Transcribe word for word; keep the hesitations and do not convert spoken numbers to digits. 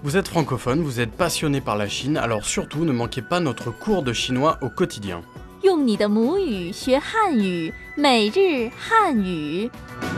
Vous êtes francophone, vous êtes passionné par la Chine, alors surtout ne manquez pas notre cours de chinois au quotidien. 用你的母语学汉语，每日汉语。